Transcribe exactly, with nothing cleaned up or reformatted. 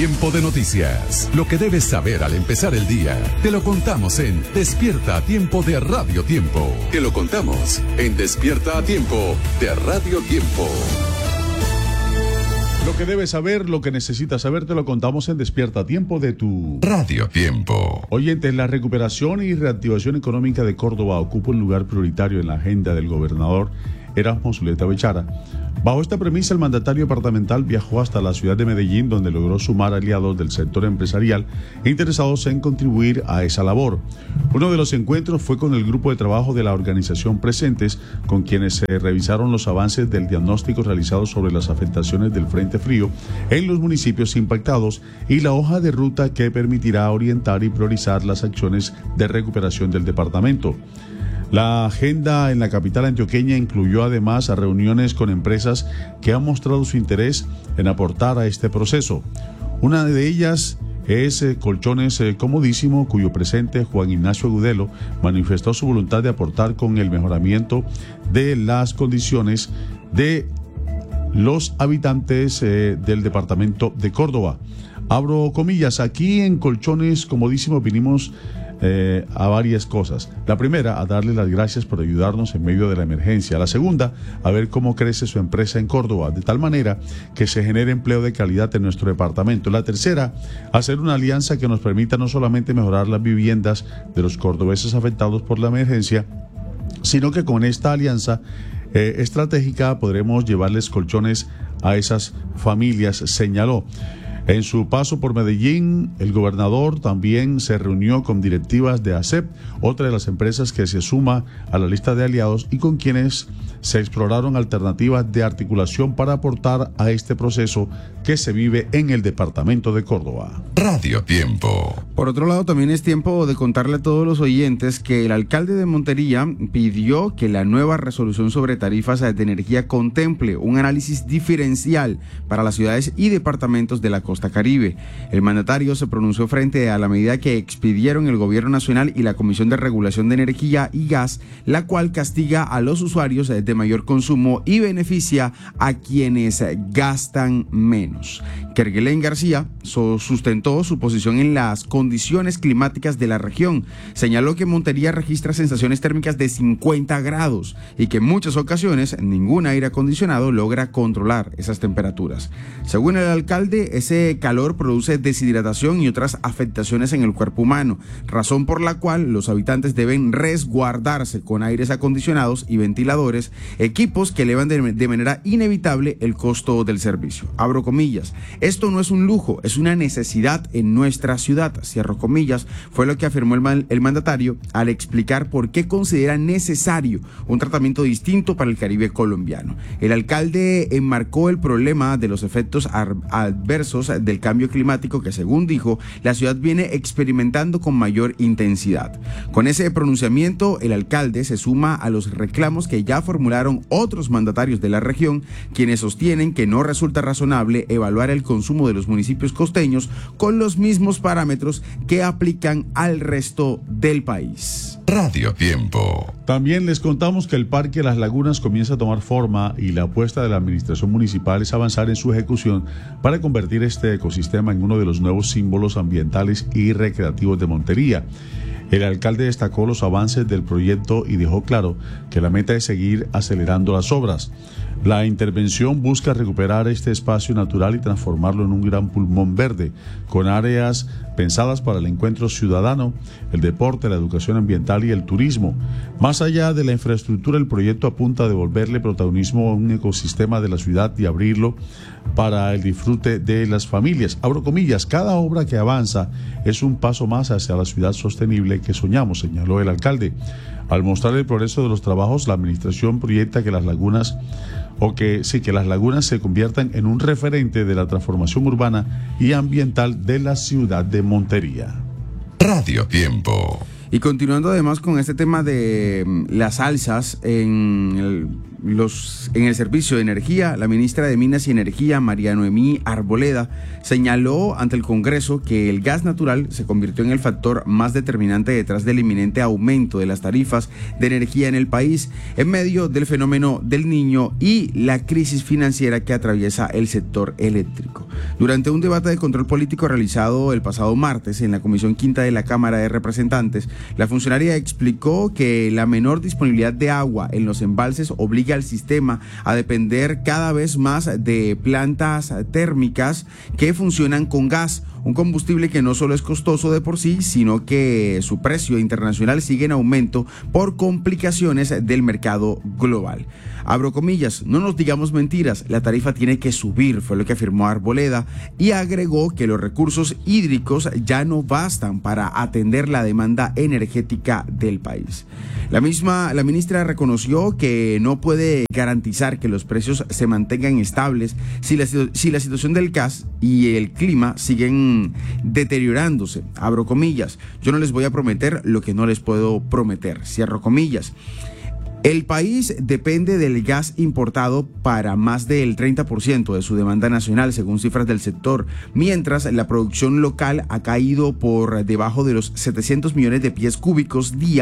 Tiempo de noticias. Lo que debes saber al empezar el día. Te lo contamos en Despierta a Tiempo de Radio Tiempo. Te lo contamos en Despierta a Tiempo de Radio Tiempo. Lo que debes saber, lo que necesitas saber, te lo contamos en Despierta a Tiempo de tu Radio Tiempo. Oyentes, la recuperación y reactivación económica de Córdoba ocupa un lugar prioritario en la agenda del gobernador Erasmo Zuleta Bechara. Bajo esta premisa, el mandatario departamental viajó hasta la ciudad de Medellín, donde logró sumar aliados del sector empresarial interesados en contribuir a esa labor. Uno de los encuentros fue con el grupo de trabajo de la organización Presentes, con quienes se revisaron los avances del diagnóstico realizado sobre las afectaciones del Frente Frío en los municipios impactados y la hoja de ruta que permitirá orientar y priorizar las acciones de recuperación del departamento. La agenda en la capital antioqueña incluyó además a reuniones con empresas que han mostrado su interés en aportar a este proceso. Una de ellas es eh, Colchones eh, Comodísimo, cuyo presidente Juan Ignacio Agudelo manifestó su voluntad de aportar con el mejoramiento de las condiciones de los habitantes eh, del departamento de Córdoba. Abro comillas, aquí en Colchones Comodísimo vinimos Eh, a varias cosas. La primera, a darle las gracias por ayudarnos en medio de la emergencia. La segunda, a ver cómo crece su empresa en Córdoba, de tal manera que se genere empleo de calidad en nuestro departamento. La tercera, hacer una alianza que nos permita no solamente mejorar las viviendas de los cordobeses afectados por la emergencia, sino que con esta alianza eh, estratégica podremos llevarles colchones a esas familias, señaló. En su paso por Medellín, el gobernador también se reunió con directivas de A S E P, otra de las empresas que se suma a la lista de aliados y con quienes se exploraron alternativas de articulación para aportar a este proceso que se vive en el departamento de Córdoba. Radio Tiempo. Por otro lado, también es tiempo de contarle a todos los oyentes que el alcalde de Montería pidió que la nueva resolución sobre tarifas de energía contemple un análisis diferencial para las ciudades y departamentos de la costa Caribe. El mandatario se pronunció frente a la medida que expidieron el Gobierno Nacional y la Comisión de Regulación de Energía y Gas, la cual castiga a los usuarios de mayor consumo y beneficia a quienes gastan menos. Kerguelen García sustentó su posición en las condiciones climáticas de la región. Señaló que Montería registra sensaciones térmicas de cincuenta grados y que en muchas ocasiones ningún aire acondicionado logra controlar esas temperaturas. Según el alcalde, ese calor produce deshidratación y otras afectaciones en el cuerpo humano, razón por la cual los habitantes deben resguardarse con aires acondicionados y ventiladores, equipos que elevan de, de manera inevitable el costo del servicio. Abro comillas, esto no es un lujo, es una necesidad en nuestra ciudad, cierro comillas, fue lo que afirmó el, man, el mandatario al explicar por qué considera necesario un tratamiento distinto para el Caribe colombiano. El alcalde enmarcó el problema de los efectos adversos del cambio climático que, según dijo, la ciudad viene experimentando con mayor intensidad. Con ese pronunciamiento, el alcalde se suma a los reclamos que ya formularon otros mandatarios de la región, quienes sostienen que no resulta razonable evaluar el consumo de los municipios costeños con los mismos parámetros que aplican al resto del país. Radio Tiempo. También les contamos que el Parque Las Lagunas comienza a tomar forma y la apuesta de la administración municipal es avanzar en su ejecución para convertir este ecosistema en uno de los nuevos símbolos ambientales y recreativos de Montería. El alcalde destacó los avances del proyecto y dejó claro que la meta es seguir acelerando las obras. La intervención busca recuperar este espacio natural y transformarlo en un gran pulmón verde, con áreas pensadas para el encuentro ciudadano, el deporte, la educación ambiental y el turismo. Más allá de la infraestructura, el proyecto apunta a devolverle protagonismo a un ecosistema de la ciudad y abrirlo para el disfrute de las familias. Abro comillas, cada obra que avanza es un paso más hacia la ciudad sostenible que soñamos, señaló el alcalde. Al mostrar el progreso de los trabajos, la administración proyecta que las lagunas o que sí que las lagunas se conviertan en un referente de la transformación urbana y ambiental de la ciudad de Montería. Radio Tiempo. Y continuando además con este tema de las alzas en el los, en el servicio de energía, la ministra de Minas y Energía, María Noemí Arboleda, señaló ante el Congreso que el gas natural se convirtió en el factor más determinante detrás del inminente aumento de las tarifas de energía en el país, en medio del fenómeno del Niño y la crisis financiera que atraviesa el sector eléctrico. Durante un debate de control político realizado el pasado martes en la Comisión Quinta de la Cámara de Representantes, la funcionaria explicó que la menor disponibilidad de agua en los embalses obliga al sistema a depender cada vez más de plantas térmicas que funcionan con gas, un combustible que no solo es costoso de por sí, sino que su precio internacional sigue en aumento por complicaciones del mercado global. Abro comillas, no nos digamos mentiras, la tarifa tiene que subir, fue lo que afirmó Arboleda, y agregó que los recursos hídricos ya no bastan para atender la demanda energética del país. La misma, la ministra reconoció que no puede garantizar que los precios se mantengan estables si la, si la situación del gas y el clima siguen deteriorándose. Abro comillas, yo no les voy a prometer lo que no les puedo prometer, cierro comillas. El país depende del gas importado para más del treinta por ciento de su demanda nacional, según cifras del sector, mientras la producción local ha caído por debajo de los setecientos millones de pies cúbicos día